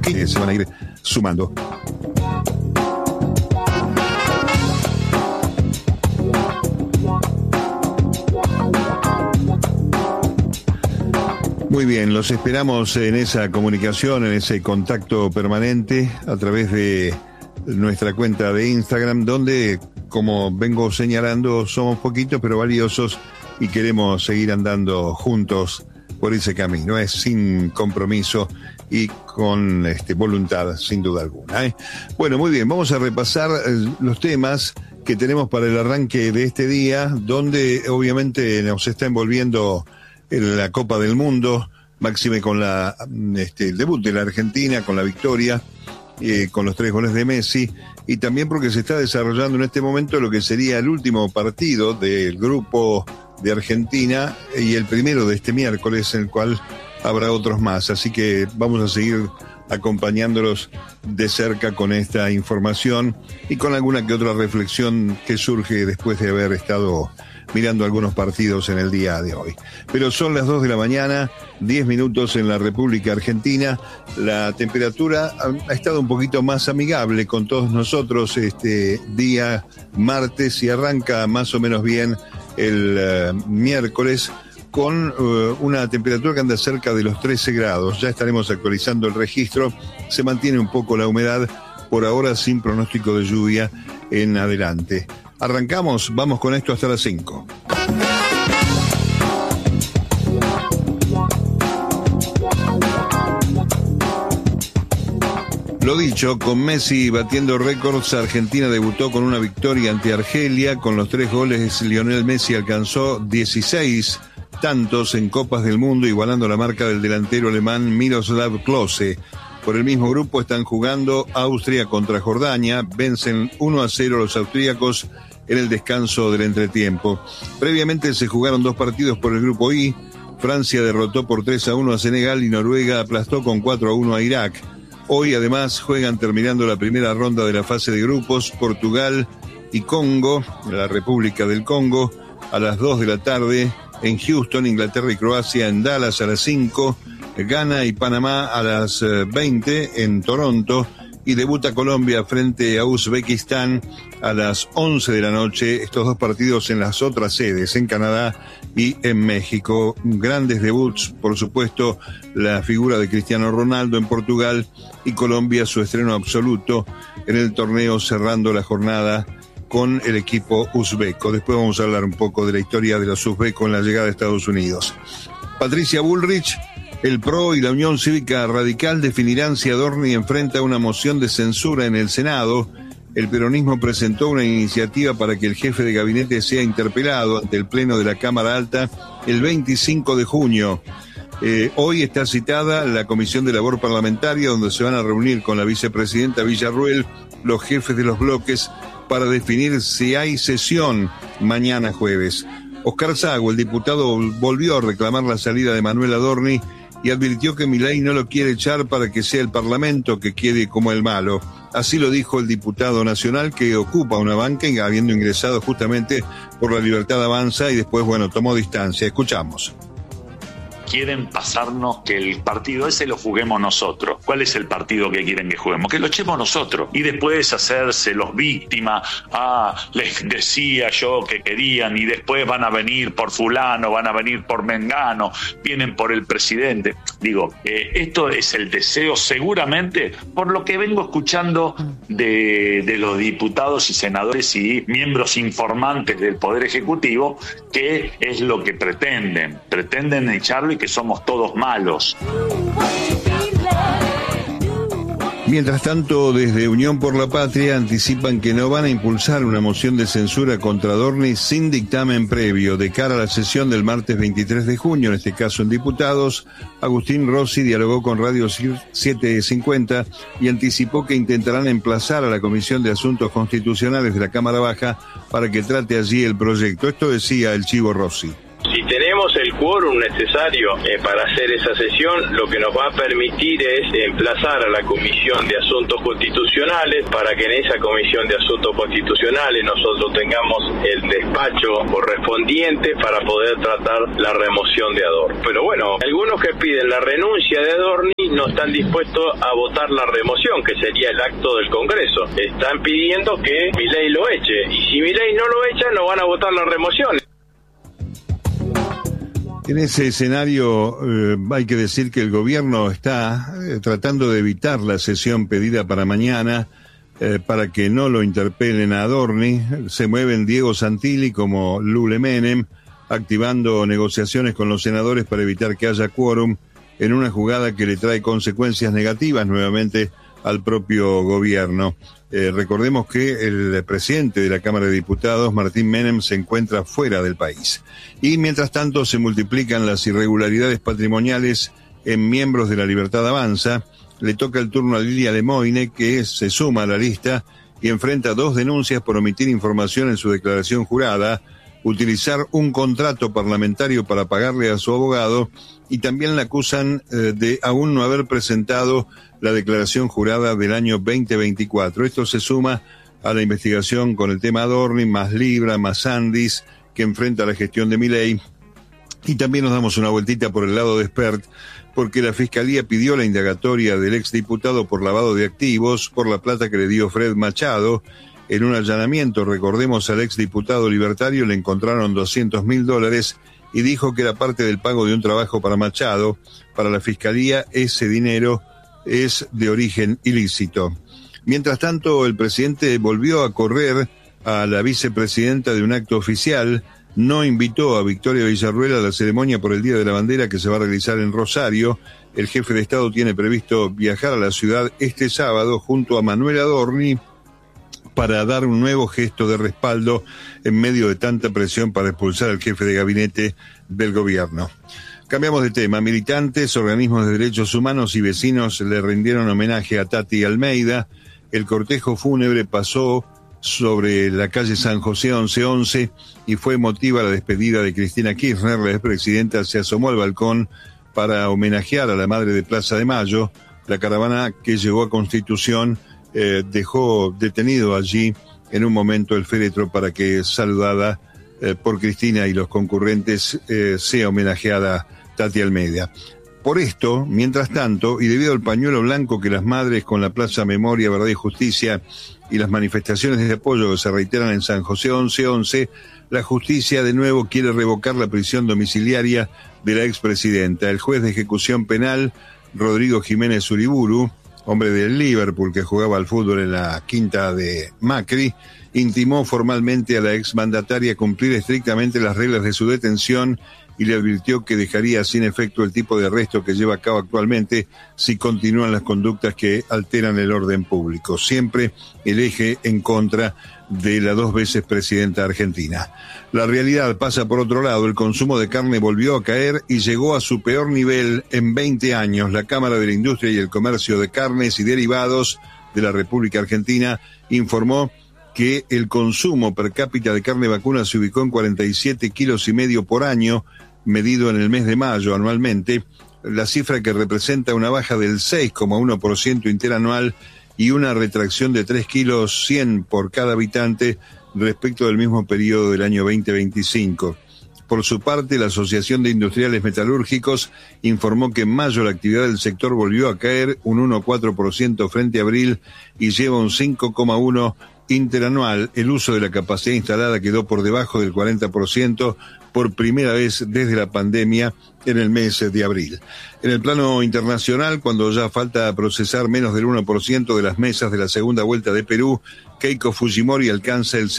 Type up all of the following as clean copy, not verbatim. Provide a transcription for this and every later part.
que se van a ir sumando. Muy bien, los esperamos en esa comunicación, en ese contacto permanente a través de nuestra cuenta de Instagram, donde, como vengo señalando, somos poquitos pero valiosos y queremos seguir andando juntos por ese camino, sin compromiso y con voluntad, sin duda alguna. Bueno, muy bien, vamos a repasar los temas que tenemos para el arranque de este día, donde obviamente nos está envolviendo la Copa del Mundo, máxime con el debut de la Argentina, con la victoria, con los 3 goles de Messi, y también porque se está desarrollando en este momento lo que sería el último partido del grupo de Argentina y el primero de este miércoles, en el cual habrá otros más. Así que vamos a seguir acompañándolos de cerca con esta información y con alguna que otra reflexión que surge después de haber estado mirando algunos partidos en el día de hoy. Pero son las 2 de la mañana, 10 minutos en la República Argentina. La temperatura ha estado un poquito más amigable con todos nosotros este día martes y arranca más o menos bien el miércoles con una temperatura que anda cerca de los 13 grados. Ya estaremos actualizando el registro. Se mantiene un poco la humedad, por ahora sin pronóstico de lluvia en adelante. Arrancamos, vamos con esto hasta las 5. Lo dicho, con Messi batiendo récords, Argentina debutó con una victoria ante Argelia. Con los 3 goles, Lionel Messi alcanzó 16 tantos en Copas del Mundo, igualando la marca del delantero alemán Miroslav Klose. Por el mismo grupo están jugando Austria contra Jordania. Vencen 1-0 los austríacos en el descanso del entretiempo. Previamente se jugaron 2 partidos por el grupo I. Francia derrotó por 3-1 a Senegal y Noruega aplastó con 4-1 a Irak. Hoy además juegan, terminando la primera ronda de la fase de grupos, Portugal y Congo, la República del Congo, a las 2 de la tarde en Houston, Inglaterra y Croacia en Dallas a las 5, Ghana y Panamá a las 20 en Toronto, y debuta Colombia frente a Uzbekistán a las 11 de la noche. Estos 2 partidos en las otras sedes, en Canadá y en México. Grandes debuts, por supuesto, la figura de Cristiano Ronaldo en Portugal, y Colombia su estreno absoluto en el torneo, cerrando la jornada con el equipo uzbeco. Después vamos a hablar un poco de la historia de los uzbecos en la llegada a Estados Unidos. Patricia Bullrich, el PRO y la Unión Cívica Radical definirán si Adorni enfrenta una moción de censura en el Senado. El peronismo presentó una iniciativa para que el jefe de gabinete sea interpelado ante el Pleno de la Cámara Alta el 25 de junio. Hoy está citada la Comisión de Labor Parlamentaria, donde se van a reunir con la vicepresidenta Villarruel los jefes de los bloques para definir si hay sesión mañana jueves. Oscar Sago, el diputado, volvió a reclamar la salida de Manuel Adorni y advirtió que Milei no lo quiere echar para que sea el Parlamento que quede como el malo. Así lo dijo el diputado nacional, que ocupa una banca, habiendo ingresado justamente por La Libertad Avanza, y después, tomó distancia. Escuchamos. Quieren pasarnos que el partido ese lo juguemos nosotros. ¿Cuál es el partido que quieren que juguemos? Que lo echemos nosotros. Y después hacerse los víctimas. Les decía yo que querían, y después van a venir por fulano, van a venir por mengano, vienen por el presidente. Digo, esto es el deseo, seguramente, por lo que vengo escuchando de los diputados y senadores y miembros informantes del Poder Ejecutivo, que es lo que pretenden. Pretenden echarlo y que somos todos malos. Mientras tanto, desde Unión por la Patria anticipan que no van a impulsar una moción de censura contra Adorni sin dictamen previo. De cara a la sesión del martes 23 de junio, en este caso en diputados, Agustín Rossi dialogó con Radio 750 y anticipó que intentarán emplazar a la Comisión de Asuntos Constitucionales de la Cámara Baja para que trate allí el proyecto. Esto decía el Chivo Rossi. Si tenemos el quórum necesario para hacer esa sesión, lo que nos va a permitir es emplazar a la Comisión de Asuntos Constitucionales para que en esa Comisión de Asuntos Constitucionales nosotros tengamos el despacho correspondiente para poder tratar la remoción de Adorni. Pero algunos que piden la renuncia de Adorni Milei no están dispuestos a votar la remoción, que sería el acto del Congreso. Están pidiendo que Milei lo eche, y si Milei no lo echa, no van a votar la remoción. En ese escenario hay que decir que el gobierno está tratando de evitar la sesión pedida para mañana para que no lo interpelen a Adorni. Se mueven Diego Santilli como Lule Menem, activando negociaciones con los senadores para evitar que haya quórum en una jugada que le trae consecuencias negativas nuevamente al propio gobierno. Recordemos que el presidente de la Cámara de Diputados, Martín Menem, se encuentra fuera del país. Y mientras tanto se multiplican las irregularidades patrimoniales en miembros de La Libertad Avanza. Le toca el turno a Lilia Lemoine, que se suma a la lista y enfrenta 2 denuncias por omitir información en su declaración jurada, utilizar un contrato parlamentario para pagarle a su abogado, y también la acusan de aún no haber presentado la declaración jurada del año 2024. Esto se suma a la investigación con el tema Adorni, más Libra, más Sandis, que enfrenta la gestión de Milei. Y también nos damos una vueltita por el lado de Spert, porque la Fiscalía pidió la indagatoria del exdiputado por lavado de activos por la plata que le dio Fred Machado. En un allanamiento, recordemos, al exdiputado libertario le encontraron $200.000 y dijo que era parte del pago de un trabajo para Machado. Para la Fiscalía, ese dinero es de origen ilícito. Mientras tanto, el presidente volvió a correr a la vicepresidenta de un acto oficial. No invitó a Victoria Villarruel a la ceremonia por el Día de la Bandera que se va a realizar en Rosario. El jefe de Estado tiene previsto viajar a la ciudad este sábado junto a Manuel Adorni para dar un nuevo gesto de respaldo en medio de tanta presión para expulsar al jefe de gabinete del gobierno. Cambiamos de tema. Militantes, organismos de derechos humanos y vecinos le rindieron homenaje a Tati Almeida. El cortejo fúnebre pasó sobre la calle San José 1111 y fue emotiva la despedida de Cristina Kirchner. La expresidenta se asomó al balcón para homenajear a la madre de Plaza de Mayo. La caravana que llegó a Constitución dejó detenido allí en un momento el féretro para que, saludada por Cristina y los concurrentes, sea homenajeada Tati Almeida. Por esto, mientras tanto, y debido al pañuelo blanco que las madres con la Plaza Memoria, Verdad y Justicia y las manifestaciones de apoyo que se reiteran en San José 1111, la justicia de nuevo quiere revocar la prisión domiciliaria de la expresidenta. El juez de ejecución penal, Rodrigo Jiménez Uriburu, hombre del Liverpool que jugaba al fútbol en la quinta de Macri, intimó formalmente a la exmandataria cumplir estrictamente las reglas de su detención y le advirtió que dejaría sin efecto el tipo de arresto que lleva a cabo actualmente si continúan las conductas que alteran el orden público. Siempre el eje en contra de la 2 veces presidenta argentina. La realidad pasa por otro lado. El consumo de carne volvió a caer y llegó a su peor nivel en 20 años. La Cámara de la Industria y el Comercio de Carnes y Derivados de la República Argentina informó que el consumo per cápita de carne vacuna se ubicó en 47,5 kilos por año, medido en el mes de mayo anualmente, la cifra que representa una baja del 6,1% interanual y una retracción de 3,1 kilos por cada habitante respecto del mismo periodo del año 2025. Por su parte, la Asociación de Industriales Metalúrgicos informó que en mayo la actividad del sector volvió a caer un 1,4% frente a abril y lleva un 5,1% interanual. El uso de la capacidad instalada quedó por debajo del 40% por primera vez desde la pandemia en el mes de abril. En el plano internacional, cuando ya falta procesar menos del 1% de las mesas de la segunda vuelta de Perú, Keiko Fujimori alcanza el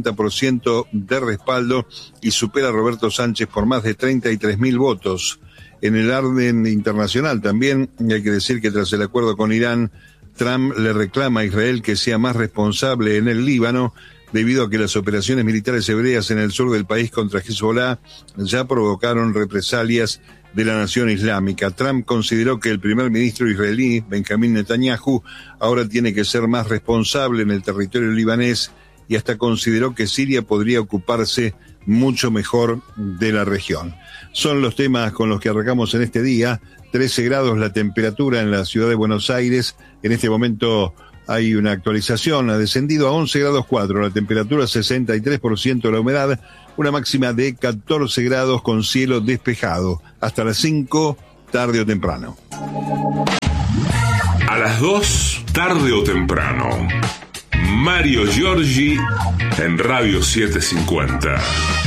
50% de respaldo y supera a Roberto Sánchez por más de 33.000 votos. En el orden internacional también hay que decir que tras el acuerdo con Irán, Trump le reclama a Israel que sea más responsable en el Líbano, debido a que las operaciones militares hebreas en el sur del país contra Hezbollah ya provocaron represalias de la nación islámica. Trump consideró que el primer ministro israelí, Benjamín Netanyahu, ahora tiene que ser más responsable en el territorio libanés y hasta consideró que Siria podría ocuparse mucho mejor de la región. Son los temas con los que arrancamos en este día. 13 grados la temperatura en la ciudad de Buenos Aires. En este momento hay una actualización, ha descendido a 11 grados 4, la temperatura 63% de la humedad, una máxima de 14 grados con cielo despejado. Hasta las 5, tarde o temprano. las 2, tarde o temprano. Mario Giorgi en Radio 750.